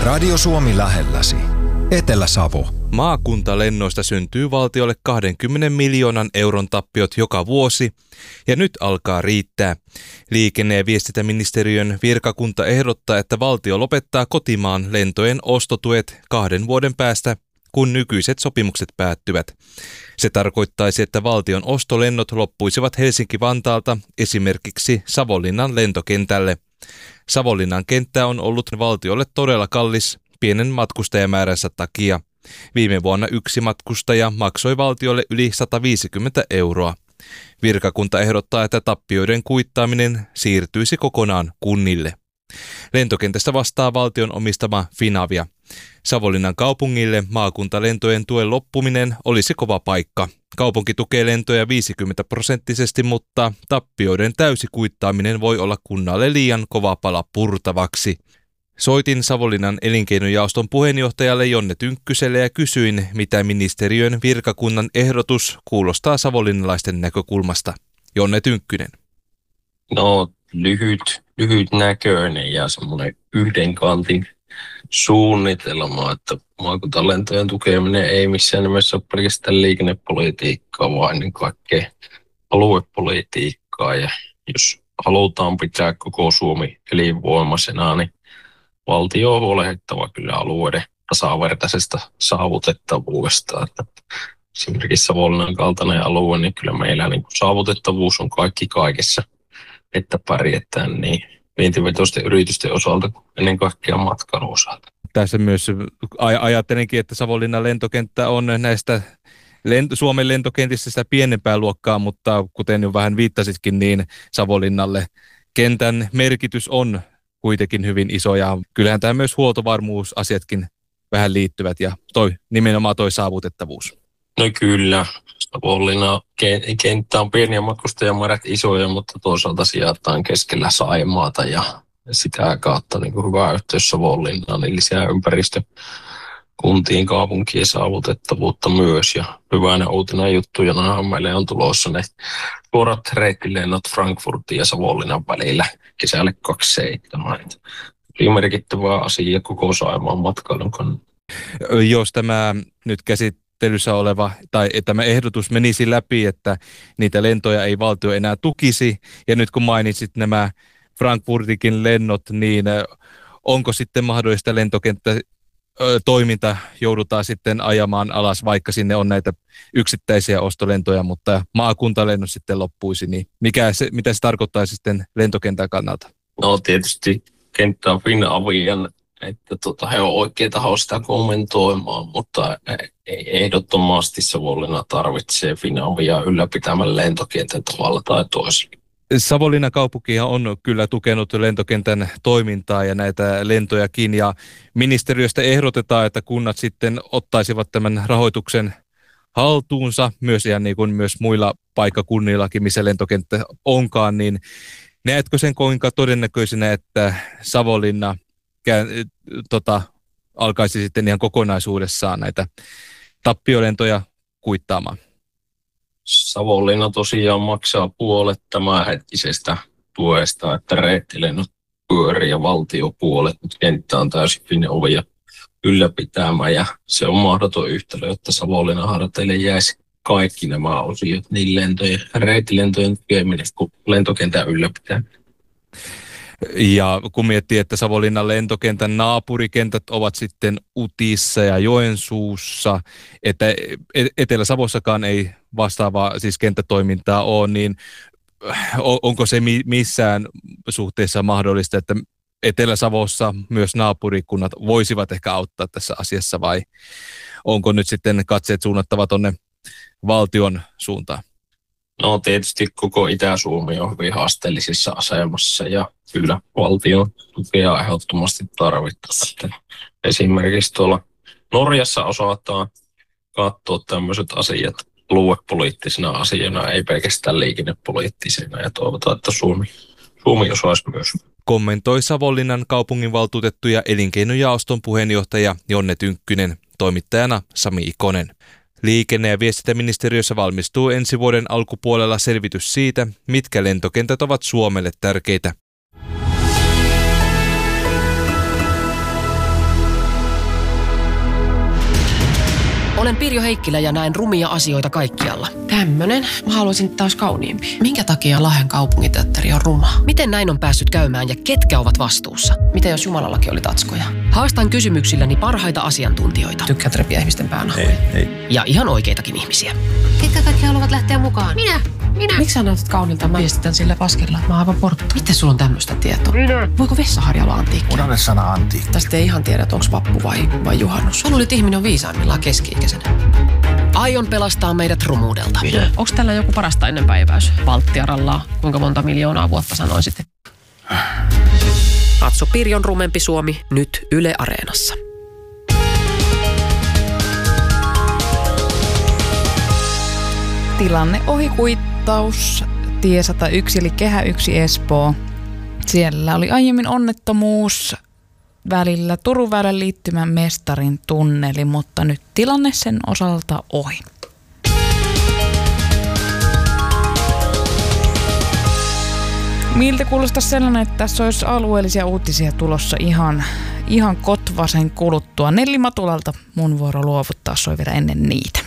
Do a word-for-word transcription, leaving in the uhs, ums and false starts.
Radio Suomi lähelläsi. Etelä-Savo. Maakuntalennoista syntyy valtiolle kahdenkymmenen miljoonan euron tappiot joka vuosi, ja nyt alkaa riittää. Liikenne- ja viestintäministeriön virkakunta ehdottaa, että valtio lopettaa kotimaan lentojen ostotuet kahden vuoden päästä, kun nykyiset sopimukset päättyvät. Se tarkoittaisi, että valtion ostolennot loppuisivat Helsinki-Vantaalta esimerkiksi Savonlinnan lentokentälle. Savonlinnan kenttä on ollut valtiolle todella kallis pienen matkustajamääränsä takia. Viime vuonna yksi matkustaja maksoi valtiolle yli sata viisikymmentä euroa. Virkakunta ehdottaa, että tappioiden kuittaaminen siirtyisi kokonaan kunnille. Lentokentästä vastaa valtion omistama Finavia. Savonlinnan kaupungille maakuntalentojen tuen loppuminen olisi kova paikka. Kaupunki tukee lentoja viisikymmentä prosenttisesti, mutta tappioiden täysi kuittaaminen voi olla kunnalle liian kova pala purtavaksi. Soitin Savonlinnan elinkeinojaoston puheenjohtajalle Jonne Tynkkyselle ja kysyin, mitä ministeriön virkakunnan ehdotus kuulostaa savonlinnalaisten näkökulmasta. Jonne Tynkkynen. No lyhyt, lyhyt näköinen ja semmoinen yhden kantin suunnitelma, että maakuntalentojen tukeminen ei missään nimessä ole pelkästään liikennepolitiikkaa, vaan ennen kaikkea aluepolitiikkaa. Ja jos halutaan pitää koko Suomi elinvoimaisena, niin valtio on huolehdittava kyllä alueiden tasavertaisesta saavutettavuudesta. Että esimerkiksi Savonlinnan kaltainen alue, niin kyllä meillä niin saavutettavuus on kaikki kaikessa, että pärjätään niin vientivetoisten yritysten osalta kuin ennen kaikkea matkailun osalta. Tässä myös aj- ajattelenkin, että Savonlinnan lentokenttä on näistä lent- Suomen lentokentissä sitä pienempää luokkaa, mutta kuten jo vähän viittasitkin, niin Savonlinnalle kentän merkitys on kuitenkin hyvin iso, ja kyllähän tämä myös huoltovarmuusasiatkin vähän liittyvät, ja toi, nimenomaan toi saavutettavuus. No kyllä, Savonlinnan kenttä on pieniä matkustajamäärät isoja, mutta toisaalta sijataan keskellä Saimaata, ja sitä kautta niin kuin hyvä yhteys Savonlinnaan, niin lisää ympäristökuntien kaupunkien saavutettavuutta myös, ja hyvänä uutena juttuna meille on tulossa ne suorat reittilennot Frankfurtin ja Savonlinnan välillä kesälle kaksikymmentäseitsemän. Oli merkittävä asia koko Saimaan matkailun kannalta. Jos tämä nyt käsittelyssä oleva, tai tämä ehdotus menisi läpi, että niitä lentoja ei valtio enää tukisi, ja nyt kun mainitsit nämä Frankfurtikin lennot, niin onko sitten mahdollista lentokenttä toiminta joudutaan sitten ajamaan alas, vaikka sinne on näitä yksittäisiä ostolentoja, mutta maakuntalennot sitten loppuisi, niin mikä se, mitä se tarkoittaisi sitten lentokentän kannalta? No tietysti kenttä on Finavian, että tota, he on oikea taho sitä kommentoimaan, mutta ehdottomasti Savonlinna tarvitsee Finavia ylläpitämään lentokentän tavalla tai toisella. Savonlinnan kaupunki on kyllä tukenut lentokentän toimintaa ja näitä lentojakin, ja ministeriöstä ehdotetaan, että kunnat sitten ottaisivat tämän rahoituksen haltuunsa, myös ihan niin kuin myös muilla paikkakunnillakin, missä lentokenttä onkaan, niin näetkö sen kuinka todennäköisenä, että Savonlinna kään, tota, alkaisi sitten ihan kokonaisuudessaan näitä tappiolentoja kuittaamaan? Savonlinna tosiaan maksaa puolet tämänhetkisestä tuesta, että reittilennot pyörii ja valtio puolet, mutta kenttä on täysin Finavia ylläpitämään, ja se on mahdoton yhtälö, että Savonlinnan harteille jäisi kaikki nämä osiot, niin lentojen, reittilentojen tukeminen kuin lentokentän ylläpitämään. Ja kun miettii, että Savonlinnan lentokentän naapurikentät ovat sitten Utissa ja Joensuussa, että Etelä-Savossakaan ei vastaavaa siis kenttätoimintaa ole, niin onko se missään suhteessa mahdollista, että Etelä-Savossa myös naapurikunnat voisivat ehkä auttaa tässä asiassa, vai onko nyt sitten katseet suunnattava tuonne valtion suuntaan? No tietysti koko Itä-Suomi on hyvin haasteellisessa asemassa, ja kyllä valtion tukea ehdottomasti tarvitaan. Esimerkiksi tuolla Norjassa osataan katsoa tämmöiset asiat aluepoliittisena asiana, ei pelkästään liikennepoliittisena, ja toivotaan, että Suomi, Suomi osaisi myös. Kommentoi Savonlinnan kaupunginvaltuutettu ja elinkeinojaoston puheenjohtaja Jonne Tynkkynen, toimittajana Sami Ikonen. Liikenne- ja viestintäministeriössä valmistuu ensi vuoden alkupuolella selvitys siitä, mitkä lentokentät ovat Suomelle tärkeitä. Olen Pirjo Heikkilä ja näen rumia asioita kaikkialla. Tämmönen. Mä haluaisin taas kauniimpi. Minkä takia Lahden kaupunginteatteri on ruma? Miten näin on päässyt käymään ja ketkä ovat vastuussa? Mitä jos Jumalallakin oli tatskoja? Haastan kysymyksilläni parhaita asiantuntijoita. Tykkäät repiä ihmisten päänahoja. Ei, ei. Ja ihan oikeitakin ihmisiä. Ketkä kaikki haluavat lähteä mukaan? Minä! Minä! Miksi sä näytät kaunilta? Mä viestitän sillä paskella. Mä oon aivan portta. Miten sulla on tämmöistä tietoa? Minä! Voiko vessaharja olla antiikki? Unohda sana antiikki. Tästä ei ihan tiedä, että onko vappu vai, vai juhannus. Mä luulin, että ihminen on viisaimmillaan keski-ikäisenä. Aion pelastaa meidät rumuudelta. Minä. Onko tällä joku parasta ennenpäiväys? Valttiarallaa. Kuinka monta miljoonaa vuotta sanoisit? Katso Pirjon rumempi Suomi nyt Yle Areenassa. Tilanne ohikuittaus, tie sata yksi eli Kehä yksi Espoo. Siellä oli aiemmin onnettomuus välillä Turun väylän liittymän Mestarin tunneli, mutta nyt tilanne sen osalta ohi. Miltä kuulostaa sellainen, että tässä olisi alueellisia uutisia tulossa ihan, ihan Kotvasen kuluttua. Nelli Matulalta mun vuoro luovuttaa, soi vielä ennen niitä.